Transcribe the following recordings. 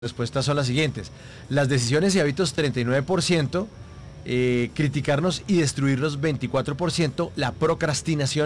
respuestas son las siguientes. Las decisiones y hábitos 39%, criticarnos y destruirnos 24%, la procrastinación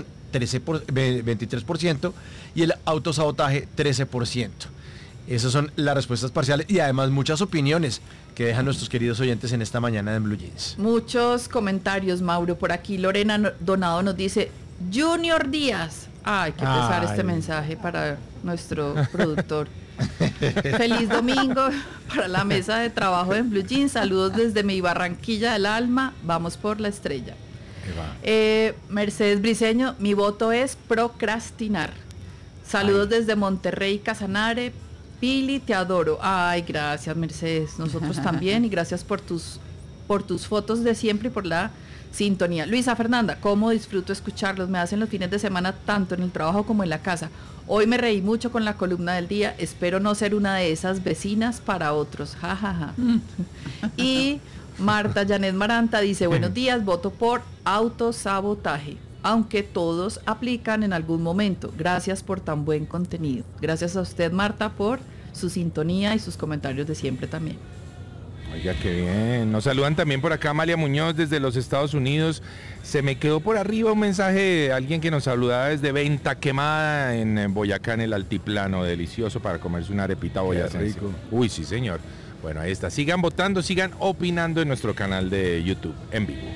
23% y el autosabotaje 13%. Esas son las respuestas parciales y además muchas opiniones que dejan nuestros queridos oyentes en esta mañana en Blue Jeans. Muchos comentarios, Mauro. Por aquí Lorena Donado nos dice, Junior Díaz. Ay, qué pesar este mensaje para nuestro productor. Feliz domingo para la mesa de trabajo de Blue Jeans. Saludos desde mi Barranquilla del alma. Vamos por la estrella. Mercedes Briceño, mi voto es procrastinar. Saludos desde Monterrey, Casanare. Pili, te adoro. Ay, gracias, Mercedes. Nosotros también. Y gracias por tus fotos de siempre y por la sintonía. Luisa Fernanda, cómo disfruto escucharlos. Me hacen los fines de semana tanto en el trabajo como en la casa. Hoy me reí mucho con la columna del día. Espero no ser una de esas vecinas para otros. Ja, ja, ja. Y Marta Janet Maranta dice, buenos días, voto por autosabotaje, aunque todos aplican en algún momento. Gracias por tan buen contenido. Gracias a usted, Marta, por su sintonía y sus comentarios de siempre también. Oiga, qué bien. Nos saludan también por acá Amalia Muñoz desde los Estados Unidos. Se me quedó por arriba un mensaje de alguien que nos saludaba desde Venta Quemada en Boyacá, en el altiplano. Delicioso para comerse una arepita boyacense. Uy, sí, señor. Bueno, ahí está. Sigan votando, sigan opinando en nuestro canal de YouTube en vivo.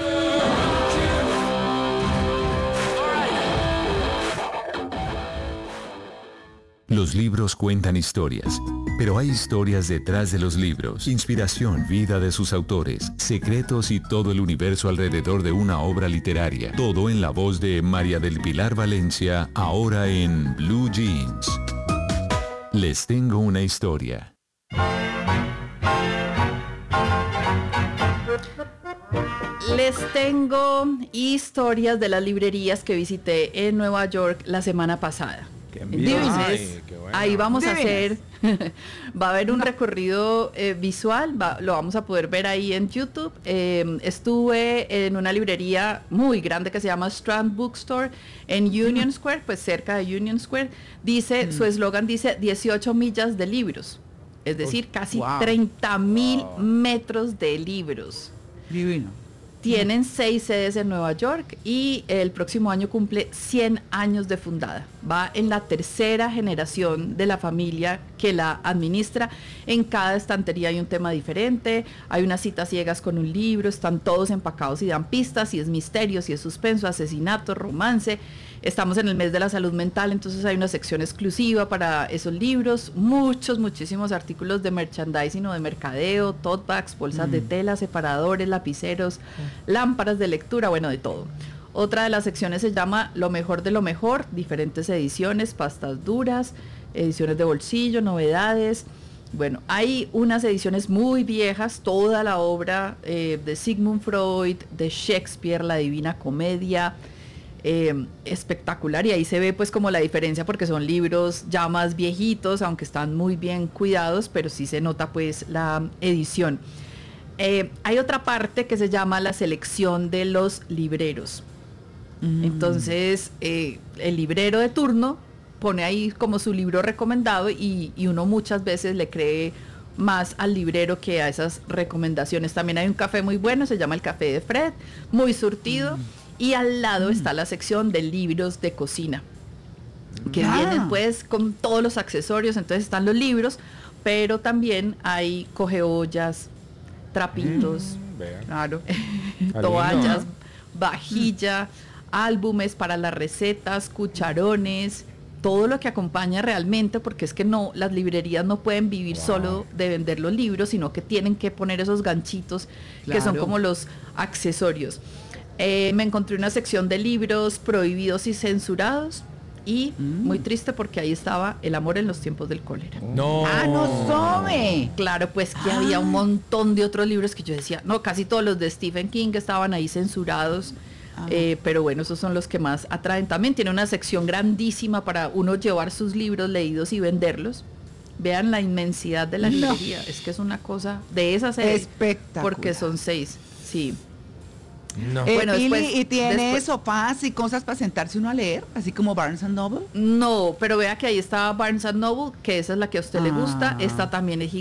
Los libros cuentan historias, pero hay historias detrás de los libros, inspiración, vida de sus autores, secretos y todo el universo alrededor de una obra literaria. Todo en la voz de María del Pilar Valencia, ahora en Blue Jeans. Les tengo una historia. Les tengo historias de las librerías que visité en Nueva York la semana pasada. Entonces, bueno. Ahí vamos a hacer, va a haber un recorrido visual, lo vamos a poder ver ahí en YouTube. Estuve en una librería muy grande que se llama Strand Bookstore en Union Square, pues cerca de Union Square. Dice, su eslogan dice 18 millas de libros, es decir, casi 30,000 metros de libros. Divino. Tienen 6 sedes en Nueva York y el próximo año cumple 100 años de fundada. Va en la tercera generación de la familia que la administra. En cada estantería hay un tema diferente, hay unas citas ciegas con un libro, están todos empacados y dan pistas, si es misterio, si es suspenso, asesinato, romance. Estamos en el mes de la salud mental, entonces hay una sección exclusiva para esos libros, muchísimos artículos de merchandising o de mercadeo, tote bags, bolsas de tela, separadores, lapiceros, lámparas de lectura, bueno, de todo. Otra de las secciones se llama Lo mejor de lo mejor, diferentes ediciones, pastas duras, ediciones de bolsillo, novedades. Bueno, hay unas ediciones muy viejas, toda la obra de Sigmund Freud, de Shakespeare, La Divina Comedia, espectacular, y ahí se ve pues como la diferencia porque son libros ya más viejitos, aunque están muy bien cuidados, pero sí se nota pues la edición. Hay otra parte que se llama la selección de los libreros. Entonces el librero de turno pone ahí como su libro recomendado y uno muchas veces le cree más al librero que a esas recomendaciones. También hay un café muy bueno, se llama el Café de Fred, muy surtido. Y al lado está la sección de libros de cocina, que vienen pues con todos los accesorios. Entonces están los libros, pero también hay cogeollas, trapitos, claro, toallas, vajilla, álbumes para las recetas, cucharones, todo lo que acompaña realmente, porque es que no, las librerías no pueden vivir solo de vender los libros, sino que tienen que poner esos ganchitos que son como los accesorios. Me encontré una sección de libros prohibidos y censurados y muy triste porque ahí estaba El amor en los tiempos del cólera. No. ¡Ah, no some! Claro, pues que había un montón de otros libros que yo decía, no, casi todos los de Stephen King estaban ahí censurados, pero bueno, esos son los que más atraen. También tiene una sección grandísima para uno llevar sus libros leídos y venderlos. Vean la inmensidad de la librería, es que es una cosa de esas espectacular, porque son 6, sí. No. Bueno, Pili, después- ¿y tiene después- sofás y cosas para sentarse uno a leer? Así como Barnes Noble. No, pero vea que ahí está Barnes Noble, que esa es la que a usted le gusta. Ah. Esta también es